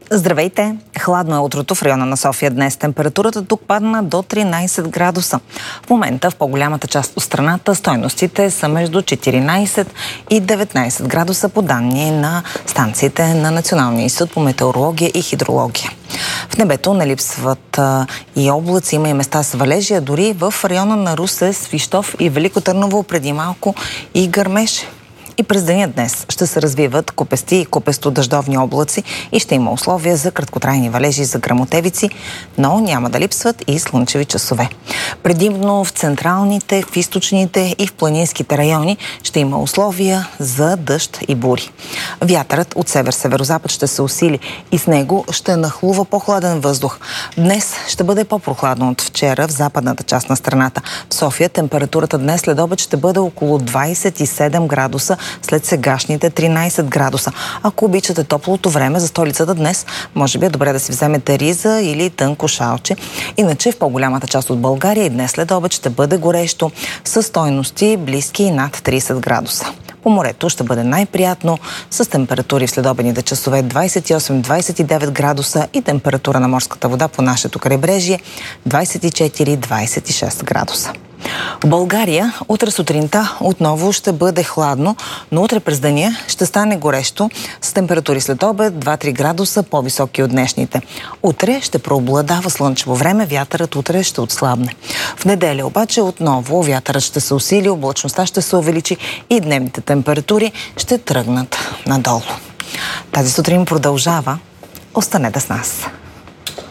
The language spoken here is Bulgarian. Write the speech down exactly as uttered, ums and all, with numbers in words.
Здравейте! Хладно е утрото в района на София днес. Температурата тук падна до тринайсет градуса. В момента в по-голямата част от страната стойностите са между четиринайсет и деветнайсет градуса по данни на станциите на Националния институт по метеорология и хидрология. В небето не липсват а, и облаци, има и места с валежи, а дори в района на Русе, Свищов и Велико Търново преди малко и гърмеше. И през деня днес ще се развиват купести и купесто-дъждовни облаци и ще има условия за краткотрайни валежи за гръмотевици, но няма да липсват и слънчеви часове. Предимно в централните, в източните и в планинските райони ще има условия за дъжд и бури. Вятърът от север-северозапад ще се усили и с него ще нахлува по-хладен въздух. Днес ще бъде по-прохладно от вчера в западната част на страната. В София температурата днес след обед ще бъде около двайсет и седем градуса, след сегашните тринайсет градуса. Ако обичате топлото време за столицата днес, може би е добре да си вземете риза или тънко шалче. Иначе в по-голямата част от България и днес след обед ще бъде горещо, със стойности близки и над трийсет градуса. По морето ще бъде най-приятно с температури в следобедните часове двайсет и осем до двайсет и девет градуса и температура на морската вода по нашето крайбрежие двайсет и четири до двайсет и шест градуса. В България утре сутринта отново ще бъде хладно, но утре през деня ще стане горещо с температури след обед два-три градуса по-високи от днешните. Утре ще преобладава слънчево време, вятърът утре ще отслабне. В неделя обаче отново вятърът ще се усили, облачността ще се увеличи и дневните температури ще тръгнат надолу. Тази сутрин продължава. Останете с нас.